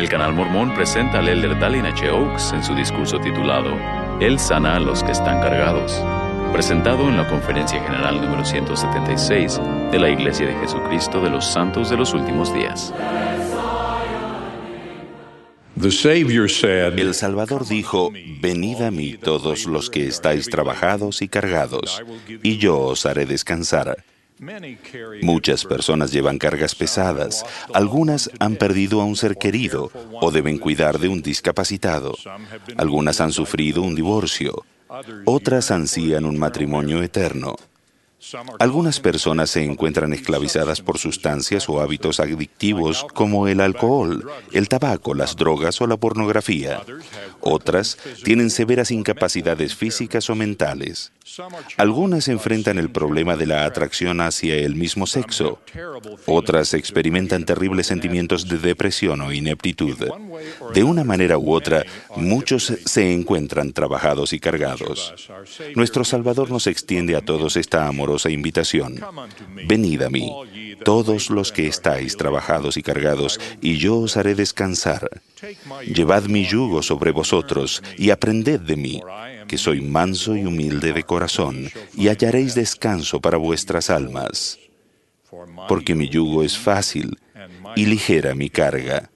El Canal Mormón presenta al elder Dallin H. Oaks en su discurso titulado Él sana a los que están cargados, presentado en la Conferencia General número 176 de la Iglesia de Jesucristo de los Santos de los Últimos Días. El Salvador dijo, venid a mí todos los que estáis trabajados y cargados, y yo os haré descansar. Muchas personas llevan cargas pesadas, algunas han perdido a un ser querido o deben cuidar de un discapacitado, algunas han sufrido un divorcio, otras ansían un matrimonio eterno. Algunas personas se encuentran esclavizadas por sustancias o hábitos adictivos como el alcohol, el tabaco, las drogas o la pornografía. Otras tienen severas incapacidades físicas o mentales. Algunas enfrentan el problema de la atracción hacia el mismo sexo. Otras experimentan terribles sentimientos de depresión o ineptitud. De una manera u otra, muchos se encuentran trabajados y cargados. Nuestro Salvador nos extiende a todos esta amorosa invitación. Venid a mí, todos los que estáis trabajados y cargados, y yo os haré descansar. Llevad mi yugo sobre vosotros y aprended de mí, que soy manso y humilde de corazón, y hallaréis descanso para vuestras almas. Porque mi yugo es fácil y ligera mi carga.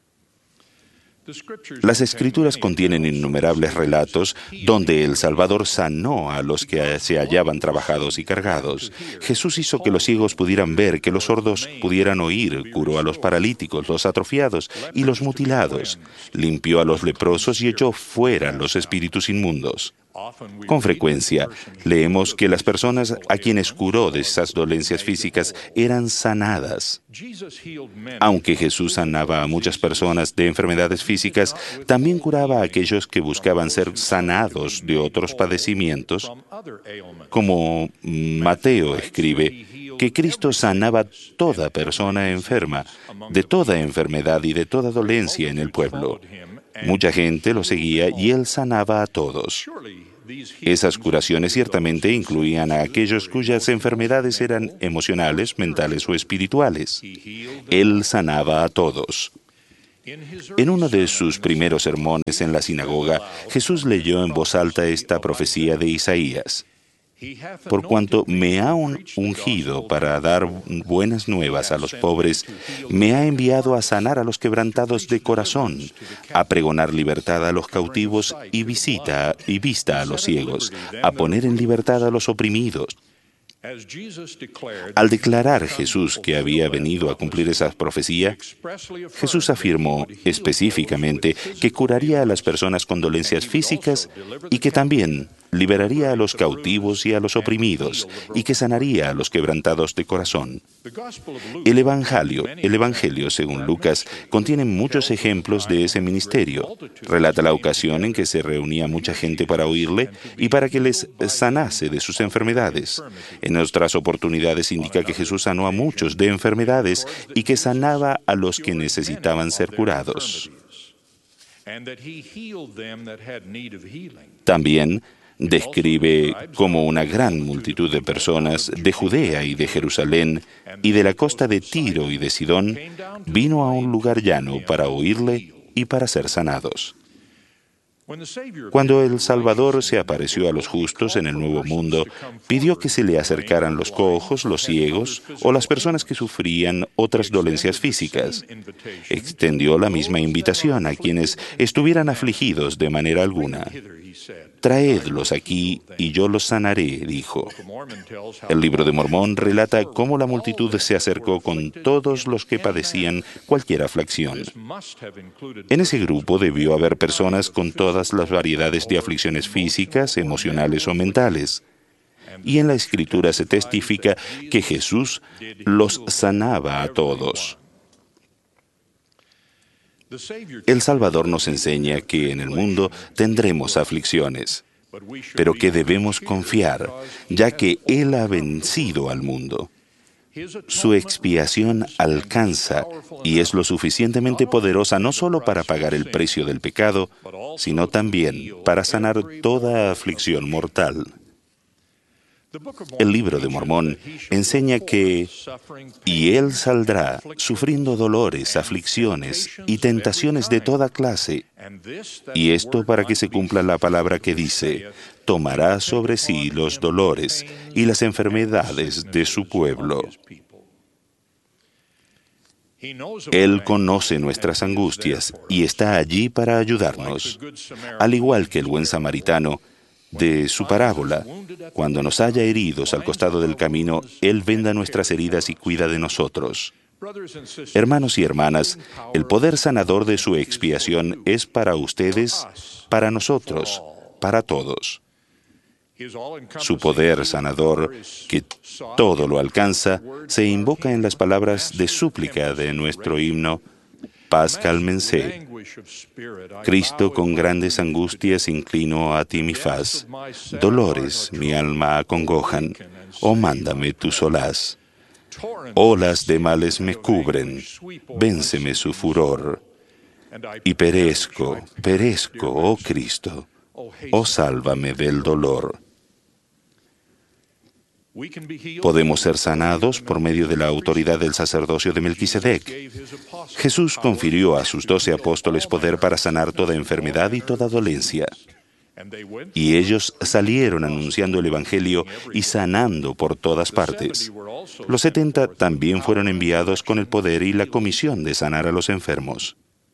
Las Escrituras contienen innumerables relatos donde el Salvador sanó a los que se hallaban trabajados y cargados. Jesús hizo que los ciegos pudieran ver, que los sordos pudieran oír, curó a los paralíticos, los atrofiados y los mutilados, limpió a los leprosos y echó fuera los espíritus inmundos. Con frecuencia, leemos que las personas a quienes curó de esas dolencias físicas eran sanadas. Aunque Jesús sanaba a muchas personas de enfermedades físicas, también curaba a aquellos que buscaban ser sanados de otros padecimientos, como Mateo escribe que Cristo sanaba toda persona enferma, de toda enfermedad y de toda dolencia en el pueblo. Mucha gente lo seguía y él sanaba a todos. Esas curaciones ciertamente incluían a aquellos cuyas enfermedades eran emocionales, mentales o espirituales. Él sanaba a todos. En uno de sus primeros sermones en la sinagoga, Jesús leyó en voz alta esta profecía de Isaías. Por cuanto me ha ungido para dar buenas nuevas a los pobres, me ha enviado a sanar a los quebrantados de corazón, a pregonar libertad a los cautivos y vista a los ciegos, a poner en libertad a los oprimidos. Al declarar Jesús que había venido a cumplir esa profecía, Jesús afirmó específicamente que curaría a las personas con dolencias físicas y que también liberaría a los cautivos y a los oprimidos y que sanaría a los quebrantados de corazón. El Evangelio, según Lucas, contiene muchos ejemplos de ese ministerio. Relata la ocasión en que se reunía mucha gente para oírle y para que les sanase de sus enfermedades. En otras oportunidades indica que Jesús sanó a muchos de enfermedades y que sanaba a los que necesitaban ser curados. También describe cómo una gran multitud de personas de Judea y de Jerusalén y de la costa de Tiro y de Sidón vino a un lugar llano para oírle y para ser sanados. Cuando el Salvador se apareció a los justos en el Nuevo Mundo, pidió que se le acercaran los cojos, los ciegos o las personas que sufrían otras dolencias físicas. Extendió la misma invitación a quienes estuvieran afligidos de manera alguna. Traedlos aquí y yo los sanaré, dijo. El Libro de Mormón relata cómo la multitud se acercó con todos los que padecían cualquier aflicción. En ese grupo debió haber personas con todas las variedades de aflicciones físicas, emocionales o mentales. Y en la Escritura se testifica que Jesús los sanaba a todos. El Salvador nos enseña que en el mundo tendremos aflicciones, pero que debemos confiar, ya que Él ha vencido al mundo. Su expiación alcanza y es lo suficientemente poderosa no solo para pagar el precio del pecado, sino también para sanar toda aflicción mortal. El libro de Mormón enseña que «Y él saldrá sufriendo dolores, aflicciones y tentaciones de toda clase, y esto para que se cumpla la palabra que dice, tomará sobre sí los dolores y las enfermedades de su pueblo». Él conoce nuestras angustias y está allí para ayudarnos. Al igual que el buen samaritano de su parábola, cuando nos haya heridos al costado del camino, Él venda nuestras heridas y cuida de nosotros. Hermanos y hermanas, el poder sanador de su expiación es para ustedes, para nosotros, para todos. Su poder sanador, que todo lo alcanza, se invoca en las palabras de súplica de nuestro himno, «Paz cálmense. Cristo, con grandes angustias inclino a ti mi faz. Dolores mi alma acongojan, oh mándame tu solaz. Olas de males me cubren, vénceme su furor. Y perezco, oh Cristo, oh sálvame del dolor». Podemos ser sanados por medio de la autoridad del sacerdocio de Melquisedec. Jesús confirió a sus 12 apóstoles poder para sanar toda enfermedad y toda dolencia. Y ellos salieron anunciando el Evangelio y sanando por todas partes. Los 70 también fueron enviados con el poder y la comisión de sanar a los enfermos.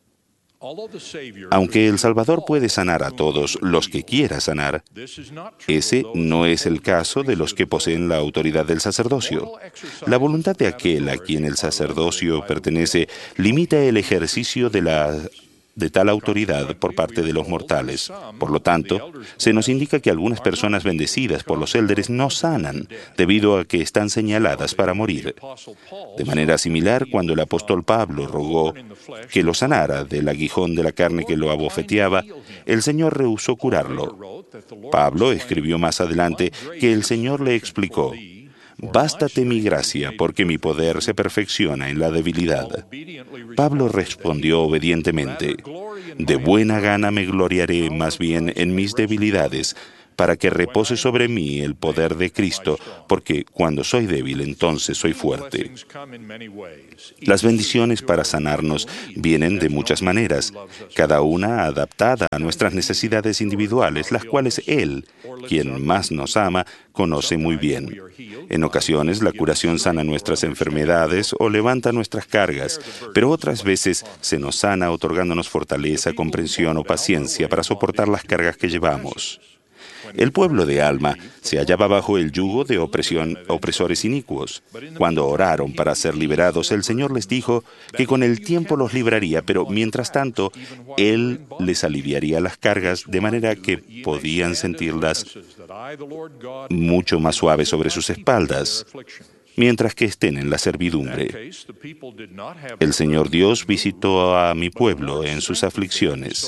Aunque el Salvador puede sanar a todos los que quiera sanar, ese no es el caso de los que poseen la autoridad del sacerdocio. La voluntad de aquel a quien el sacerdocio pertenece limita el ejercicio de tal autoridad por parte de los mortales. Por lo tanto, se nos indica que algunas personas bendecidas por los élderes no sanan debido a que están señaladas para morir. De manera similar, cuando el apóstol Pablo rogó que lo sanara del aguijón de la carne que lo abofeteaba, el Señor rehusó curarlo. Pablo escribió más adelante que el Señor le explicó: «Bástate mi gracia, porque mi poder se perfecciona en la debilidad». Pablo respondió obedientemente: «De buena gana me gloriaré más bien en mis debilidades, para que repose sobre mí el poder de Cristo, porque cuando soy débil, entonces soy fuerte». Las bendiciones para sanarnos vienen de muchas maneras, cada una adaptada a nuestras necesidades individuales, las cuales Él, quien más nos ama, conoce muy bien. En ocasiones, la curación sana nuestras enfermedades o levanta nuestras cargas, pero otras veces se nos sana otorgándonos fortaleza, comprensión o paciencia para soportar las cargas que llevamos. El pueblo de Alma se hallaba bajo el yugo de opresores inicuos. Cuando oraron para ser liberados, el Señor les dijo que con el tiempo los libraría, pero mientras tanto, Él les aliviaría las cargas de manera que podían sentirlas mucho más suaves sobre sus espaldas, mientras que estén en la servidumbre. El Señor Dios visitó a mi pueblo en sus aflicciones.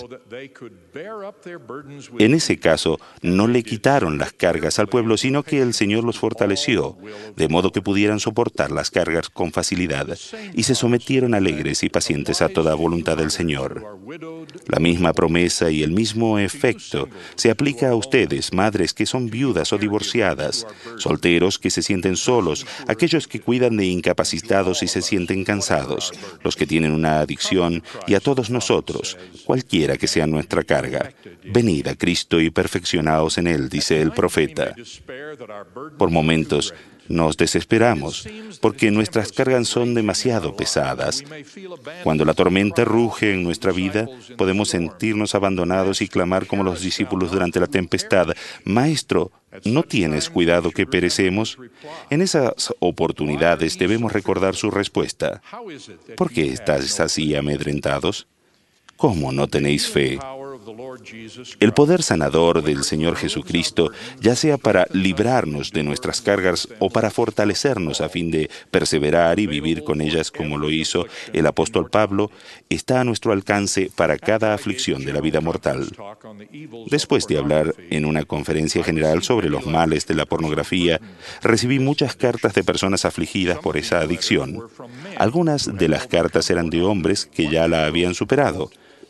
En ese caso, no le quitaron las cargas al pueblo, sino que el Señor los fortaleció, de modo que pudieran soportar las cargas con facilidad, y se sometieron alegres y pacientes a toda voluntad del Señor. La misma promesa y el mismo efecto se aplica a ustedes, madres que son viudas o divorciadas, solteros que se sienten solos, aquellos que cuidan de incapacitados y se sienten cansados, los que tienen una adicción, y a todos nosotros, cualquiera que sea nuestra carga. Venid a Cristo y perfeccionaos en Él, dice el profeta. Por momentos nos desesperamos, porque nuestras cargas son demasiado pesadas. Cuando la tormenta ruge en nuestra vida, podemos sentirnos abandonados y clamar como los discípulos durante la tempestad: «Maestro, ¿no tienes cuidado que perecemos?». En esas oportunidades debemos recordar su respuesta: «¿Por qué estáis así amedrentados? ¿Cómo no tenéis fe?». El poder sanador del Señor Jesucristo, ya sea para librarnos de nuestras cargas o para fortalecernos a fin de perseverar y vivir con ellas como lo hizo el apóstol Pablo, está a nuestro alcance para cada aflicción de la vida mortal. Después de hablar en una conferencia general sobre los males de la pornografía, recibí muchas cartas de personas afligidas por esa adicción. Algunas de las cartas eran de hombres que ya la habían superado.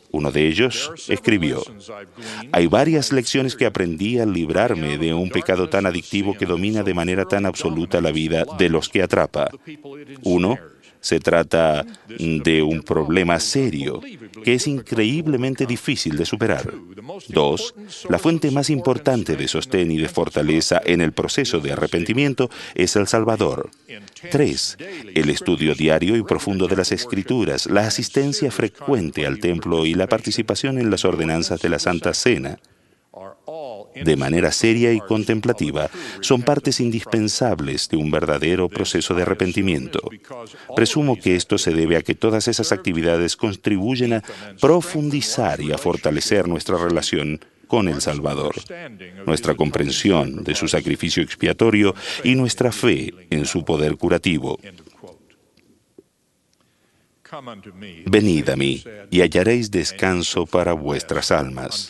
Uno de ellos escribió: hay varias lecciones que aprendí al librarme de un pecado tan adictivo que domina de manera tan absoluta la vida de los que atrapa. Uno, se trata de un problema serio que es increíblemente difícil de superar. Dos, la fuente más importante de sostén y de fortaleza en el proceso de arrepentimiento es el Salvador. Tres, el estudio diario y profundo de las Escrituras, la asistencia frecuente al templo y la participación en las ordenanzas de la Santa Cena, de manera seria y contemplativa, son partes indispensables de un verdadero proceso de arrepentimiento. Presumo que esto se debe a que todas esas actividades contribuyen a profundizar y a fortalecer nuestra relación con el Salvador, nuestra comprensión de su sacrificio expiatorio y nuestra fe en su poder curativo. Venid a mí y hallaréis descanso para vuestras almas.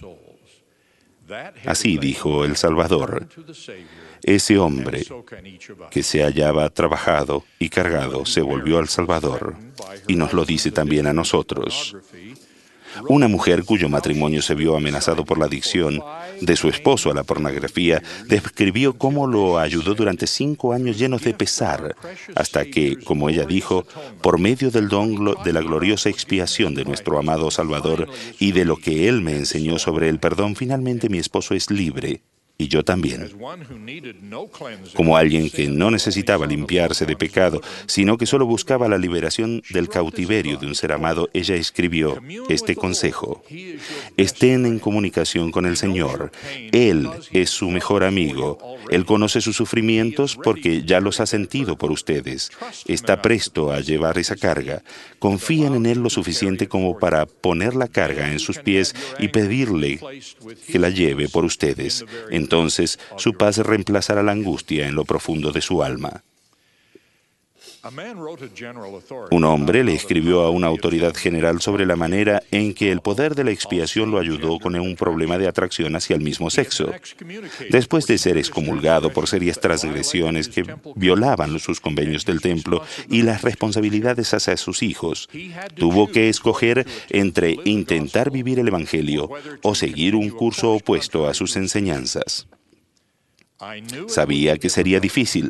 Así dijo el Salvador. Ese hombre que se hallaba trabajado y cargado se volvió al Salvador, y nos lo dice también a nosotros. Una mujer cuyo matrimonio se vio amenazado por la adicción de su esposo a la pornografía describió cómo lo ayudó durante 5 años llenos de pesar, hasta que, como ella dijo, por medio del don de la gloriosa expiación de nuestro amado Salvador y de lo que Él me enseñó sobre el perdón, finalmente mi esposo es libre. Y yo también. Como alguien que no necesitaba limpiarse de pecado, sino que solo buscaba la liberación del cautiverio de un ser amado, ella escribió este consejo: estén en comunicación con el Señor. Él es su mejor amigo. Él conoce sus sufrimientos porque ya los ha sentido por ustedes. Está presto a llevar esa carga. Confíen en Él lo suficiente como para poner la carga en sus pies y pedirle que la lleve por ustedes. Entonces, su paz reemplazará la angustia en lo profundo de su alma. Un hombre le escribió a una autoridad general sobre la manera en que el poder de la expiación lo ayudó con un problema de atracción hacia el mismo sexo. Después de ser excomulgado por serias transgresiones que violaban sus convenios del templo y las responsabilidades hacia sus hijos, tuvo que escoger entre intentar vivir el Evangelio o seguir un curso opuesto a sus enseñanzas. Sabía que sería difícil,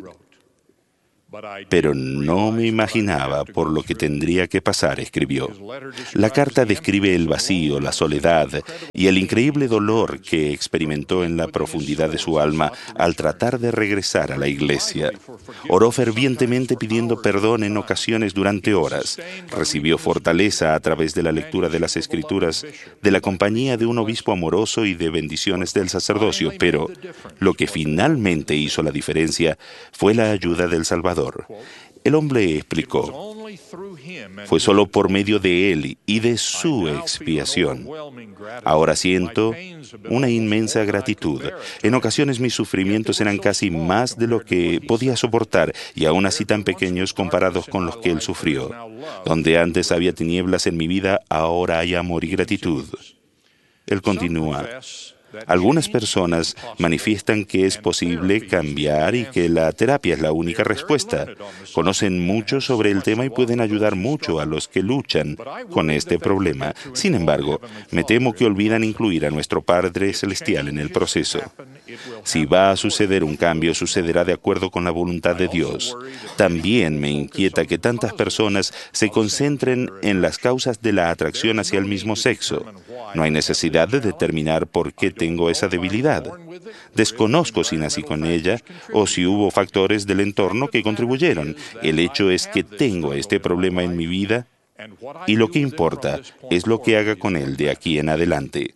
pero no me imaginaba por lo que tendría que pasar, escribió. La carta describe el vacío, la soledad y el increíble dolor que experimentó en la profundidad de su alma al tratar de regresar a la iglesia. Oró fervientemente pidiendo perdón en ocasiones durante horas. Recibió fortaleza a través de la lectura de las Escrituras, de la compañía de un obispo amoroso y de bendiciones del sacerdocio, pero lo que finalmente hizo la diferencia fue la ayuda del Salvador. El hombre explicó: fue solo por medio de Él y de su expiación. Ahora siento una inmensa gratitud. En ocasiones mis sufrimientos eran casi más de lo que podía soportar, y aún así tan pequeños comparados con los que Él sufrió. Donde antes había tinieblas en mi vida, ahora hay amor y gratitud. Él continúa: algunas personas manifiestan que es posible cambiar y que la terapia es la única respuesta. Conocen mucho sobre el tema y pueden ayudar mucho a los que luchan con este problema. Sin embargo, me temo que olvidan incluir a nuestro Padre Celestial en el proceso. Si va a suceder un cambio, sucederá de acuerdo con la voluntad de Dios. También me inquieta que tantas personas se concentren en las causas de la atracción hacia el mismo sexo. No hay necesidad de determinar por qué tengo esa debilidad. Desconozco si nací con ella o si hubo factores del entorno que contribuyeron. El hecho es que tengo este problema en mi vida y lo que importa es lo que haga con él de aquí en adelante.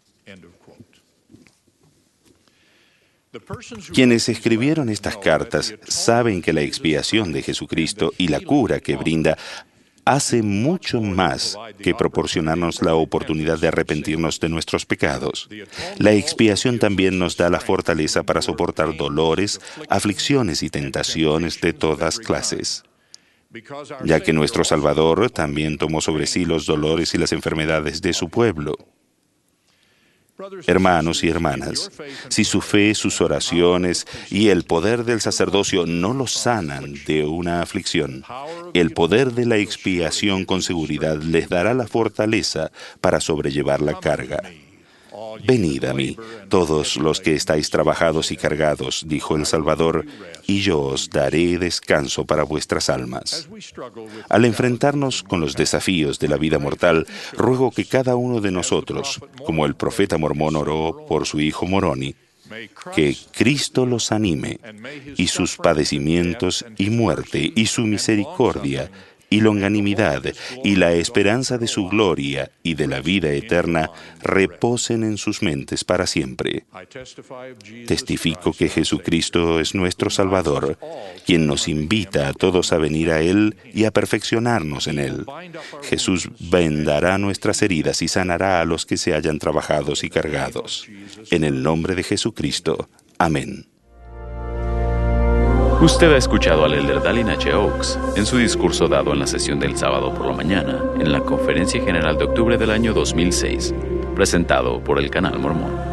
Quienes escribieron estas cartas saben que la expiación de Jesucristo y la cura que brinda hace mucho más que proporcionarnos la oportunidad de arrepentirnos de nuestros pecados. La expiación también nos da la fortaleza para soportar dolores, aflicciones y tentaciones de todas clases, ya que nuestro Salvador también tomó sobre sí los dolores y las enfermedades de su pueblo. Hermanos y hermanas, si su fe, sus oraciones y el poder del sacerdocio no los sanan de una aflicción, el poder de la expiación con seguridad les dará la fortaleza para sobrellevar la carga. Venid a mí, todos los que estáis trabajados y cargados, dijo el Salvador, y yo os daré descanso para vuestras almas. Al enfrentarnos con los desafíos de la vida mortal, ruego que cada uno de nosotros, como el profeta mormón oró por su hijo Moroni, que Cristo los anime, y sus padecimientos y muerte, y su misericordia, y longanimidad, y la esperanza de su gloria y de la vida eterna reposen en sus mentes para siempre. Testifico que Jesucristo es nuestro Salvador, quien nos invita a todos a venir a Él y a perfeccionarnos en Él. Jesús vendará nuestras heridas y sanará a los que se hayan trabajados y cargados. En el nombre de Jesucristo. Amén. Usted ha escuchado al elder Dallin H. Oaks en su discurso dado en la sesión del sábado por la mañana en la Conferencia General de octubre del año 2006, presentado por el Canal Mormón.